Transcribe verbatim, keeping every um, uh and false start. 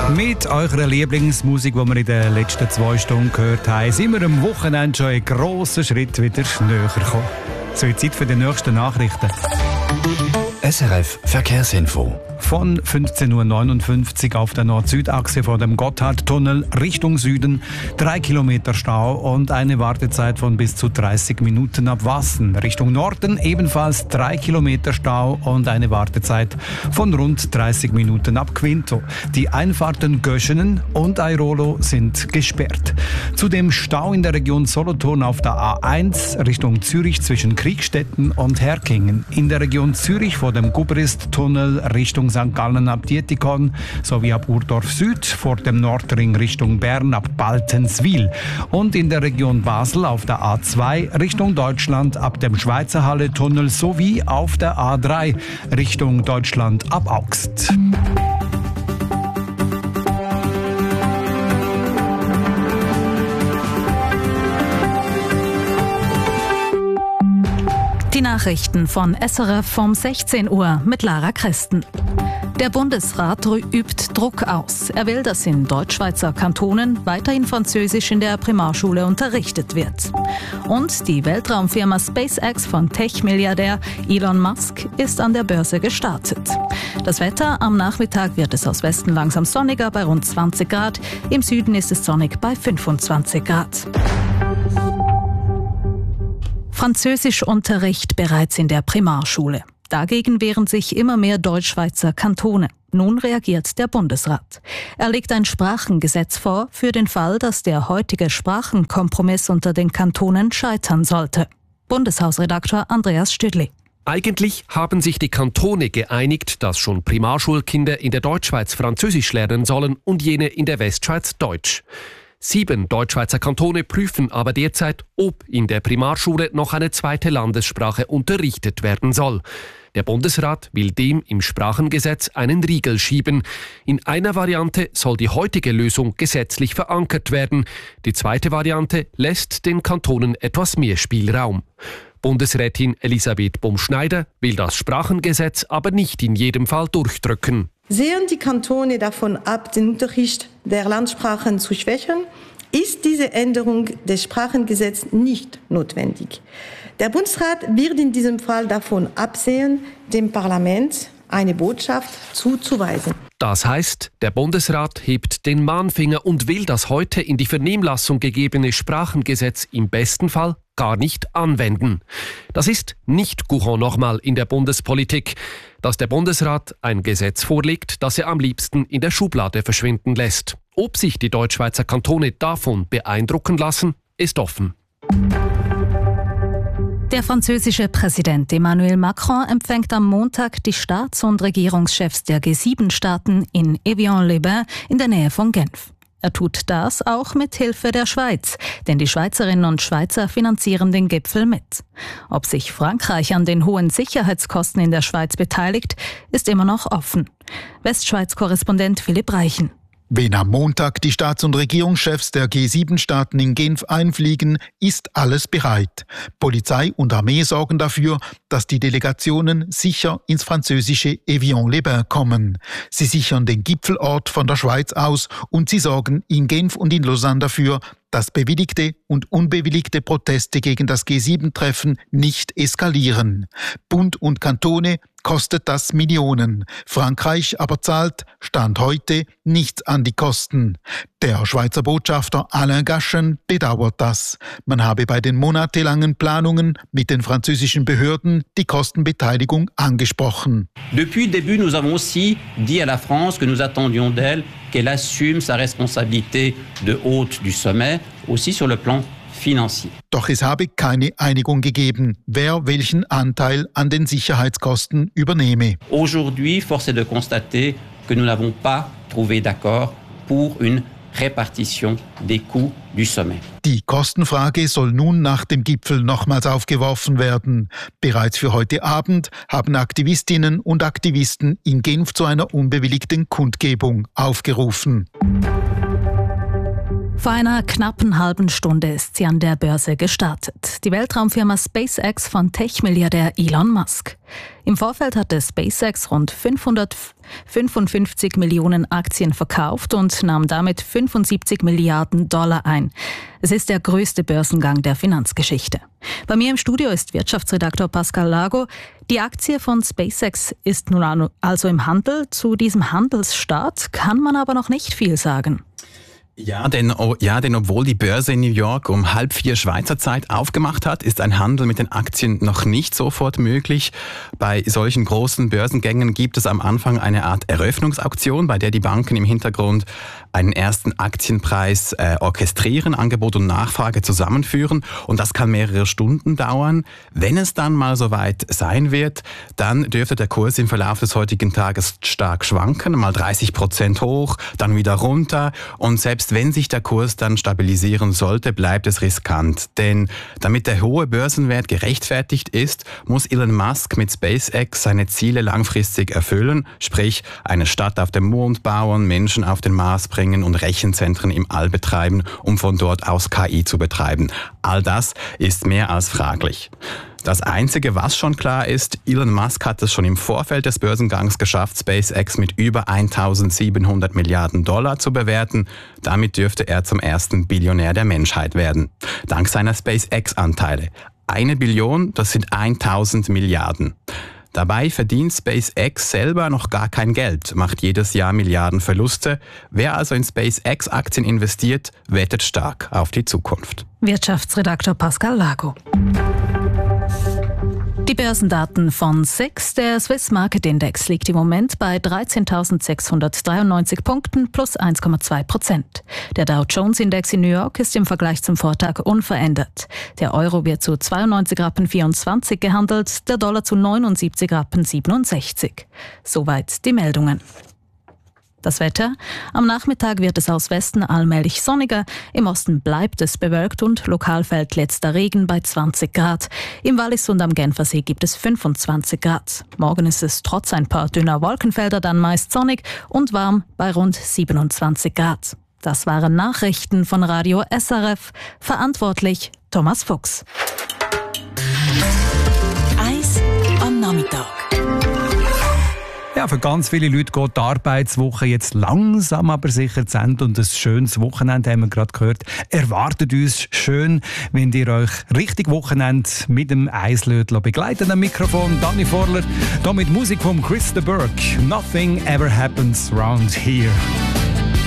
Mit eurer Lieblingsmusik, die wir in den letzten zwei Stunden gehört haben, sind wir am Wochenende schon einen grossen Schritt wieder näher gekommen. So, Zeit für die nächsten Nachrichten. S R F Verkehrsinfo. Von fünfzehn Uhr neunundfünfzig auf der Nord-Süd-Achse vor dem Gotthardtunnel Richtung Süden drei Kilometer Stau und eine Wartezeit von bis zu dreißig Minuten ab Wassen. Richtung Norden ebenfalls drei Kilometer Stau und eine Wartezeit von rund dreißig Minuten ab Quinto. Die Einfahrten Göschenen und Airolo sind gesperrt. Zudem Stau in der Region Solothurn auf der A eins Richtung Zürich zwischen Kriegstetten und Herkingen. In der Region Zürich vor dem Gubrist-Tunnel Richtung Sankt Gallen ab Dietikon sowie ab Urdorf Süd vor dem Nordring Richtung Bern ab Baltenswil und in der Region Basel auf der A zwei Richtung Deutschland ab dem Schweizer Halle-Tunnel sowie auf der A drei Richtung Deutschland ab Augst. Die Nachrichten von S R F um sechzehn Uhr mit Lara Christen. Der Bundesrat übt Druck aus. Er will, dass in Deutschschweizer Kantonen weiterhin Französisch in der Primarschule unterrichtet wird. Und die Weltraumfirma SpaceX von Tech-Milliardär Elon Musk ist an der Börse gestartet. Das Wetter: am Nachmittag wird es aus Westen langsam sonniger bei rund zwanzig Grad. Im Süden ist es sonnig bei fünfundzwanzig Grad. Französischunterricht bereits in der Primarschule. Dagegen wehren sich immer mehr Deutschschweizer Kantone. Nun reagiert der Bundesrat. Er legt ein Sprachengesetz vor für den Fall, dass der heutige Sprachenkompromiss unter den Kantonen scheitern sollte. Bundeshausredaktor Andreas Stüdli. Eigentlich haben sich die Kantone geeinigt, dass schon Primarschulkinder in der Deutschschweiz Französisch lernen sollen und jene in der Westschweiz Deutsch. Sieben Deutschschweizer Kantone prüfen aber derzeit, ob in der Primarschule noch eine zweite Landessprache unterrichtet werden soll. Der Bundesrat will dem im Sprachengesetz einen Riegel schieben. In einer Variante soll die heutige Lösung gesetzlich verankert werden. Die zweite Variante lässt den Kantonen etwas mehr Spielraum. Bundesrätin Elisabeth Bumschneider will das Sprachengesetz aber nicht in jedem Fall durchdrücken. Sehen die Kantone davon ab, den Unterricht der Landessprachen zu schwächen, ist diese Änderung des Sprachengesetzes nicht notwendig. Der Bundesrat wird in diesem Fall davon absehen, dem Parlament eine Botschaft zuzuweisen. Das heißt, der Bundesrat hebt den Mahnfinger und will das heute in die Vernehmlassung gegebene Sprachengesetz im besten Fall gar nicht anwenden. Das ist nicht Courant normal in der Bundespolitik, dass der Bundesrat ein Gesetz vorlegt, das er am liebsten in der Schublade verschwinden lässt. Ob sich die Deutschschweizer Kantone davon beeindrucken lassen, ist offen. Der französische Präsident Emmanuel Macron empfängt am Montag die Staats- und Regierungschefs der G sieben Staaten in Evian-les-Bains in der Nähe von Genf. Er tut das auch mit Hilfe der Schweiz, denn die Schweizerinnen und Schweizer finanzieren den Gipfel mit. Ob sich Frankreich an den hohen Sicherheitskosten in der Schweiz beteiligt, ist immer noch offen. Westschweiz-Korrespondent Philipp Reichen. Wenn am Montag die Staats- und Regierungschefs der G sieben Staaten in Genf einfliegen, ist alles bereit. Polizei und Armee sorgen dafür, dass die Delegationen sicher ins französische Evian-les-Bains kommen. Sie sichern den Gipfelort von der Schweiz aus und sie sorgen in Genf und in Lausanne dafür, dass bewilligte und unbewilligte Proteste gegen das G sieben Treffen nicht eskalieren. Bund und Kantone kostet das Millionen. Frankreich aber zahlt, Stand heute, nichts an die Kosten. Der Schweizer Botschafter Alain Gaschen bedauert das. Man habe bei den monatelangen Planungen mit den französischen Behörden die Kostenbeteiligung angesprochen. Depuis le début, nous avons aussi dit à la France que nous attendions d'elle qu'elle assume sa responsabilité de hôte du sommet, aussi sur le plan financier. Doch es habe keine Einigung gegeben, wer welchen Anteil an den Sicherheitskosten übernehme. Aujourd'hui, force est de constater que nous n'avons pas trouvé d'accord pour une Répartition des coûts du sommet. Die Kostenfrage soll nun nach dem Gipfel nochmals aufgeworfen werden. Bereits für heute Abend haben Aktivistinnen und Aktivisten in Genf zu einer unbewilligten Kundgebung aufgerufen. Vor einer knappen halben Stunde ist sie an der Börse gestartet. Die Weltraumfirma SpaceX von Tech-Milliardär Elon Musk. Im Vorfeld hatte SpaceX rund fünfhundertfünfundfünfzig Millionen Aktien verkauft und nahm damit fünfundsiebzig Milliarden Dollar ein. Es ist der größte Börsengang der Finanzgeschichte. Bei mir im Studio ist Wirtschaftsredaktor Pascal Lago. Die Aktie von SpaceX ist nun also im Handel. Zu diesem Handelsstart kann man aber noch nicht viel sagen. Ja denn, oh, ja, denn obwohl die Börse in New York um halb vier Schweizer Zeit aufgemacht hat, ist ein Handel mit den Aktien noch nicht sofort möglich. Bei solchen großen Börsengängen gibt es am Anfang eine Art Eröffnungsauktion, bei der die Banken im Hintergrund einen ersten Aktienpreis äh, orchestrieren, Angebot und Nachfrage zusammenführen, und das kann mehrere Stunden dauern. Wenn es dann mal soweit sein wird, dann dürfte der Kurs im Verlauf des heutigen Tages stark schwanken, mal dreißig Prozent hoch, dann wieder runter, und selbst wenn sich der Kurs dann stabilisieren sollte, bleibt es riskant. Denn damit der hohe Börsenwert gerechtfertigt ist, muss Elon Musk mit SpaceX seine Ziele langfristig erfüllen, sprich eine Stadt auf dem Mond bauen, Menschen auf den Mars bringen und Rechenzentren im All betreiben, um von dort aus K I zu betreiben. All das ist mehr als fraglich. Das Einzige, was schon klar ist, Elon Musk hat es schon im Vorfeld des Börsengangs geschafft, SpaceX mit über eintausendsiebenhundert Milliarden Dollar zu bewerten. Damit dürfte er zum ersten Billionär der Menschheit werden. Dank seiner SpaceX-Anteile. Eine Billion, das sind eintausend Milliarden. Dabei verdient SpaceX selber noch gar kein Geld, macht jedes Jahr Milliarden Verluste. Wer also in SpaceX-Aktien investiert, wettet stark auf die Zukunft. Wirtschaftsredakteur Pascal Lago. Die Börsendaten von S I X. Der Swiss Market Index liegt im Moment bei dreizehntausendsechshundertdreiundneunzig Punkten plus eins Komma zwei Prozent. Der Dow Jones Index in New York ist im Vergleich zum Vortag unverändert. Der Euro wird zu zweiundneunzig Rappen vierundzwanzig gehandelt, der Dollar zu neunundsiebzig Rappen siebenundsechzig. Soweit die Meldungen. Das Wetter. Am Nachmittag wird es aus Westen allmählich sonniger. Im Osten bleibt es bewölkt und lokal fällt letzter Regen bei zwanzig Grad. Im Wallis und am Genfersee gibt es fünfundzwanzig Grad. Morgen ist es trotz ein paar dünner Wolkenfelder dann meist sonnig und warm bei rund siebenundzwanzig Grad. Das waren Nachrichten von Radio S R F. Verantwortlich Thomas Fuchs. Eis am Nachmittag. Ja, für ganz viele Leute geht die Arbeitswoche jetzt langsam aber sicher zu Ende und ein schönes Wochenende haben wir gerade gehört. Erwartet uns schön, wenn ihr euch richtig Wochenende mit dem Eislödler begleitet. Am Mikrofon Danny Vorler, hier mit Musik von Chris de Burgh. Nothing ever happens round here.